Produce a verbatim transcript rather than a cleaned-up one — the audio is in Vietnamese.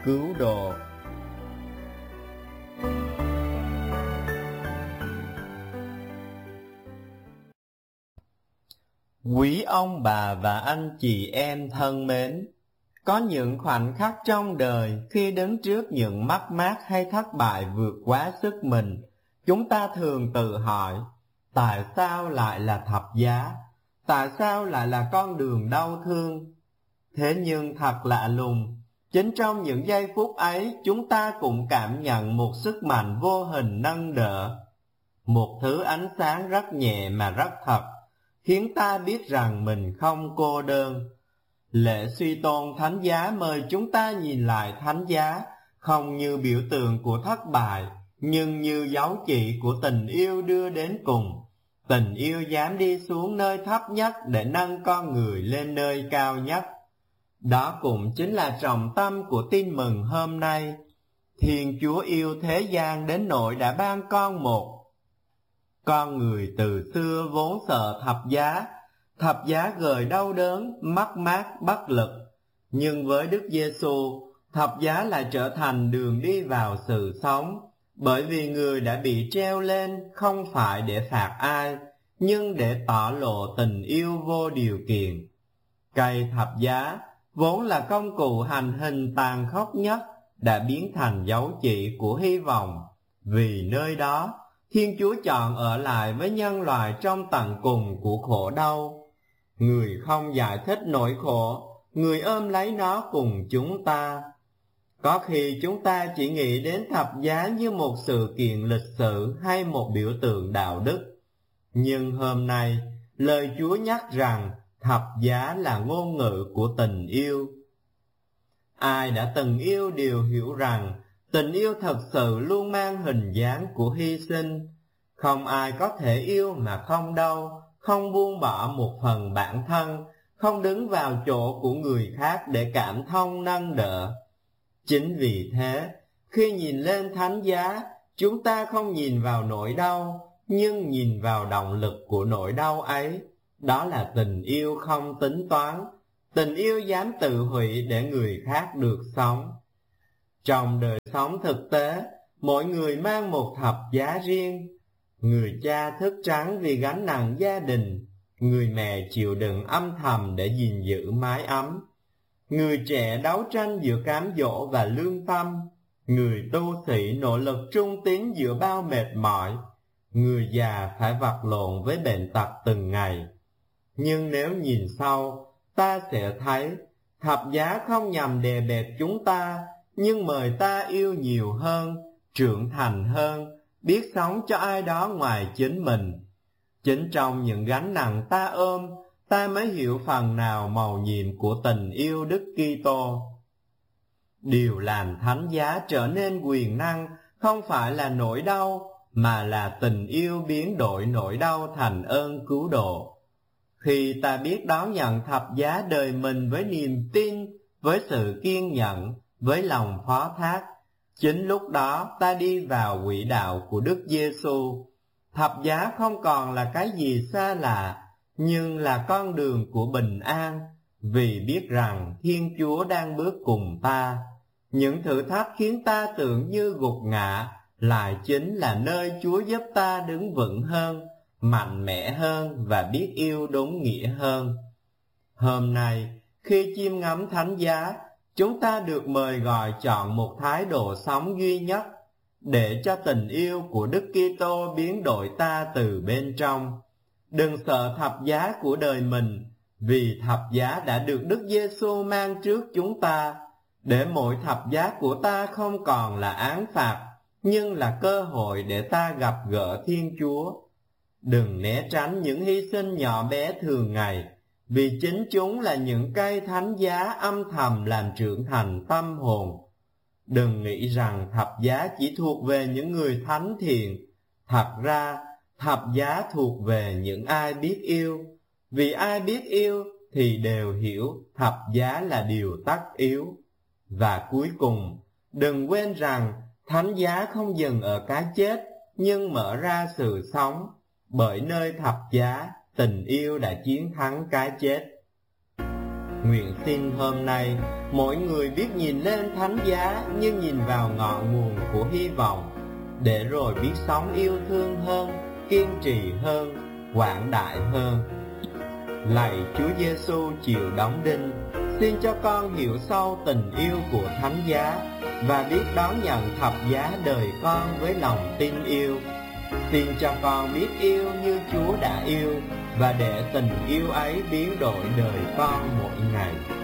cứu độ. Quý ông bà và anh chị em thân mến, có những khoảnh khắc trong đời khi đứng trước những mất mát hay thất bại vượt quá sức mình, chúng ta thường tự hỏi, tại sao lại là thập giá? Tại sao lại là con đường đau thương? Thế nhưng thật lạ lùng, chính trong những giây phút ấy chúng ta cũng cảm nhận một sức mạnh vô hình nâng đỡ, một thứ ánh sáng rất nhẹ mà rất thật, khiến ta biết rằng mình không cô đơn. Lễ suy tôn thánh giá mời chúng ta nhìn lại thánh giá, không như biểu tượng của thất bại, nhưng như dấu chỉ của tình yêu đưa đến cùng. Tình yêu dám đi xuống nơi thấp nhất để nâng con người lên nơi cao nhất. Đó cũng chính là trọng tâm của tin mừng hôm nay. Thiên Chúa yêu thế gian đến nỗi đã ban con một. Con người từ xưa vốn sợ thập giá, thập giá gợi đau đớn, mất mát, bất lực. Nhưng với Đức Giêsu, thập giá lại trở thành đường đi vào sự sống, bởi vì người đã bị treo lên không phải để phạt ai, nhưng để tỏ lộ tình yêu vô điều kiện. Cây thập giá, vốn là công cụ hành hình tàn khốc nhất, đã biến thành dấu chỉ của hy vọng. Vì nơi đó, Thiên Chúa chọn ở lại với nhân loại trong tận cùng của khổ đau. Người không giải thích nỗi khổ, người ôm lấy nó cùng chúng ta. Có khi chúng ta chỉ nghĩ đến thập giá như một sự kiện lịch sử hay một biểu tượng đạo đức. Nhưng hôm nay, lời Chúa nhắc rằng thập giá là ngôn ngữ của tình yêu. Ai đã từng yêu đều hiểu rằng tình yêu thật sự luôn mang hình dáng của hy sinh. Không ai có thể yêu mà không đau, không buông bỏ một phần bản thân, không đứng vào chỗ của người khác để cảm thông nâng đỡ. Chính vì thế, khi nhìn lên thánh giá, chúng ta không nhìn vào nỗi đau, nhưng nhìn vào động lực của nỗi đau ấy. Đó là tình yêu không tính toán, tình yêu dám tự hủy để người khác được sống. Trong đời sống thực tế, mỗi người mang một thập giá riêng. Người cha thức trắng vì gánh nặng gia đình, người mẹ chịu đựng âm thầm để gìn giữ mái ấm. Người trẻ đấu tranh giữa cám dỗ và lương tâm, người tu sĩ nỗ lực trung tín giữa bao mệt mỏi, người già phải vật lộn với bệnh tật từng ngày. Nhưng nếu nhìn sâu, ta sẽ thấy thập giá không nhằm đè bẹp chúng ta, nhưng mời ta yêu nhiều hơn, trưởng thành hơn, biết sống cho ai đó ngoài chính mình. Chính trong những gánh nặng ta ôm, ta mới hiểu phần nào mầu nhiệm của tình yêu Đức Kitô. Điều làm thánh giá trở nên quyền năng không phải là nỗi đau, mà là tình yêu biến đổi nỗi đau thành ơn cứu độ. Khi ta biết đón nhận thập giá đời mình với niềm tin, với sự kiên nhẫn, với lòng phó thác, chính lúc đó ta đi vào quỹ đạo của Đức Giêsu. Thập giá không còn là cái gì xa lạ, nhưng là con đường của bình an, vì biết rằng Thiên Chúa đang bước cùng ta. Những thử thách khiến ta tưởng như gục ngã, lại chính là nơi Chúa giúp ta đứng vững hơn, mạnh mẽ hơn và biết yêu đúng nghĩa hơn. Hôm nay, khi chiêm ngắm thánh giá, chúng ta được mời gọi chọn một thái độ sống duy nhất, để cho tình yêu của Đức Kitô biến đổi ta từ bên trong. Đừng sợ thập giá của đời mình, vì thập giá đã được Đức Giêsu mang trước chúng ta, để mỗi thập giá của ta không còn là án phạt, nhưng là cơ hội để ta gặp gỡ Thiên Chúa. Đừng né tránh những hy sinh nhỏ bé thường ngày, vì chính chúng là những cây thánh giá âm thầm làm trưởng thành tâm hồn. Đừng nghĩ rằng thập giá chỉ thuộc về những người thánh thiện. Thật ra, thập giá thuộc về những ai biết yêu. Vì ai biết yêu thì đều hiểu thập giá là điều tất yếu. Và cuối cùng, đừng quên rằng thánh giá không dừng ở cái chết, nhưng mở ra sự sống. Bởi nơi thập giá, tình yêu đã chiến thắng cái chết. Nguyện xin hôm nay mỗi người biết nhìn lên thánh giá như nhìn vào ngọn nguồn của hy vọng, để rồi biết sống yêu thương hơn, kiên trì hơn, quảng đại hơn. Lạy Chúa Giêsu chiều đóng đinh, xin cho con hiểu sâu tình yêu của thánh giá và biết đón nhận thập giá đời con với lòng tin yêu. Xin cho con biết yêu như Chúa đã yêu, và để tình yêu ấy biến đổi đời con mỗi ngày.